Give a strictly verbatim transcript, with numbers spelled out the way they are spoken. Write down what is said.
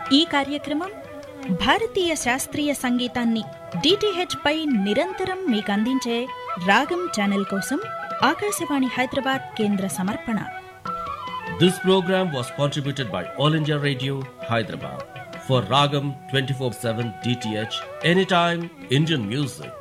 ఈ కార్యక్రమం భారతీయ శాస్త్రీయ సంగీతాన్ని డిటిహెచ్ పై నిరంతరం మీకు అందించే రాగం ఛానల్ కోసం ఆకాశవాణి హైదరాబాద్ కేంద్ర సమర్పణ. This program was contributed by All India Radio, Hyderabad. For Ragam twenty-four seven D T H, anytime Indian music.